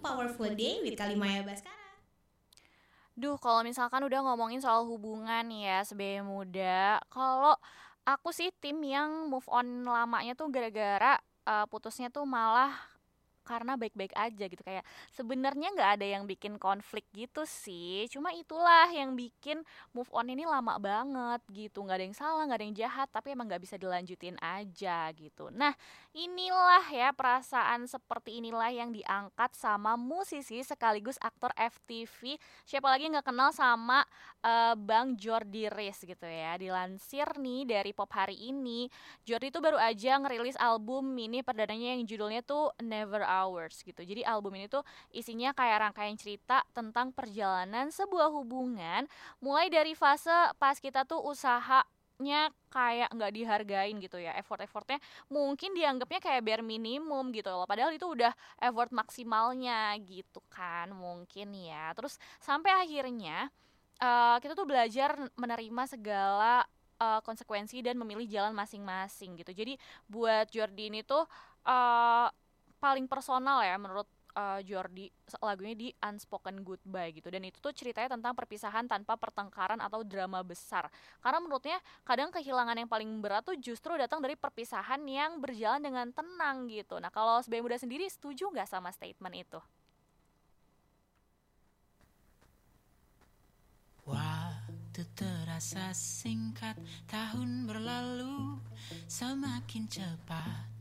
Powerful Day with Kalimaya Baskara. Duh, kalau misalkan udah ngomongin soal hubungan ya sebagai muda, kalau aku sih tim yang move on lamanya tuh gara-gara putusnya tuh malah karena baik-baik aja gitu, kayak sebenarnya nggak ada yang bikin konflik gitu sih, cuma itulah yang bikin move on ini lama banget gitu. Nggak ada yang salah, nggak ada yang jahat, tapi emang nggak bisa dilanjutin aja gitu. Nah, inilah ya, perasaan seperti inilah yang diangkat sama musisi sekaligus aktor FTV, siapa lagi nggak kenal sama Bang Jordi Riz gitu ya. Dilansir nih dari Pop Hari Ini, Jordi tuh baru aja ngerilis album mini perdananya yang judulnya tuh Never Ours gitu. Jadi album ini tuh isinya kayak rangkaian cerita tentang perjalanan sebuah hubungan, mulai dari fase pas kita tuh usahanya kayak nggak dihargain gitu ya, effortnya mungkin dianggapnya kayak bare minimum gitu loh, padahal itu udah effort maksimalnya gitu kan mungkin ya. Terus sampai akhirnya kita tuh belajar menerima segala konsekuensi dan memilih jalan masing-masing gitu. Jadi buat Jordi ini tuh uh, paling personal ya menurut Jordi, lagunya di Unspoken Goodbye gitu. Dan itu tuh ceritanya tentang perpisahan tanpa pertengkaran atau drama besar. Karena menurutnya kadang kehilangan yang paling berat tuh justru datang dari perpisahan yang berjalan dengan tenang gitu. Nah, kalau sebagai muda sendiri setuju nggak sama statement itu? Waktu terasa singkat, tahun berlalu semakin cepat.